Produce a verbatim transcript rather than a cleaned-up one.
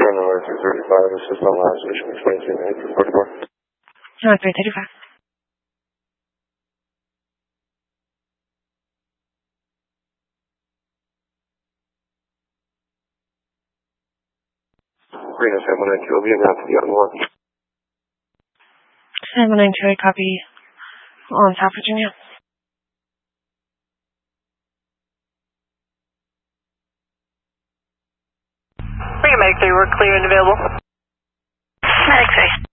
North three thirty-five, this is my last station, twenty-two nine forty-four. North three thirty-five. Reno seven one nine two, will be announced to the on one. seven one nine two, I copy on South Virginia. Medic three, we're clear and available. Medic three.